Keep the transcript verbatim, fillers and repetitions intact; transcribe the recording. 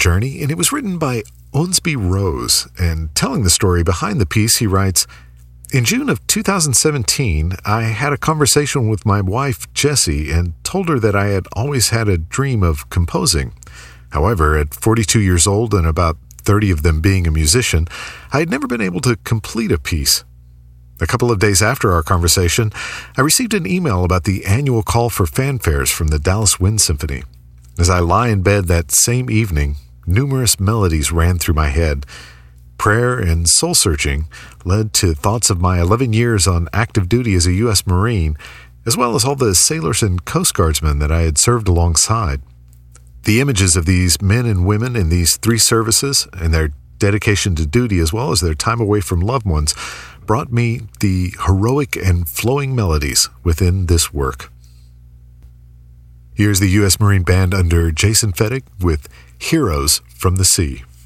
journey, and it was written by Onsby Rose. And telling the story behind the piece, he writes, "In June of two thousand seventeen, I had a conversation with my wife, Jessie, and told her that I had always had a dream of composing. However, at forty-two years old and about thirty of them being a musician, I had never been able to complete a piece. A couple of days after our conversation, I received an email about the annual call for fanfares from the Dallas Wind Symphony. As I lie in bed that same evening, numerous melodies ran through my head. Prayer and soul-searching led to thoughts of my eleven years on active duty as a U S Marine, as well as all the sailors and Coast Guardsmen that I had served alongside. The images of these men and women in these three services and their dedication to duty, as well as their time away from loved ones, brought me the heroic and flowing melodies within this work." Here's the U S Marine Band under Jason Fettig with Heroes from the Sea.